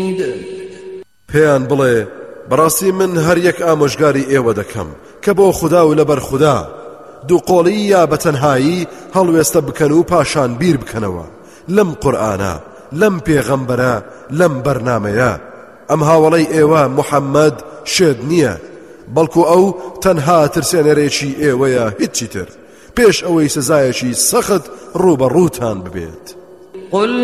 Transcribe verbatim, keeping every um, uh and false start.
پێیان بڵێ بەڕاستی من هەر یەک ئامۆژگاری ئێوە دەکەم کە بۆ خوددا و لەبەر خوددا دووقۆڵی یا بەتەنهایی هەڵوێستە بکەن و پاشان بیر بکەنەوە لەم قورئانە لەم پێغەمبەرە لەم بەرنامەیە. ئەم هاوڵەی ئێوە محەممەد شێد نییە بەڵکو ئەو تەنها ترسێنەرێکی ئێوەیە هیچی تر پێش ئەوەی سزایەکی سەخت ڕوبەڕووتان ببێت.